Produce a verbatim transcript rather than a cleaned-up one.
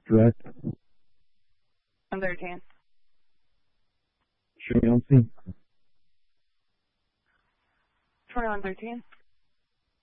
correct? one thirteen. Show me on scene. twenty-one thirteen.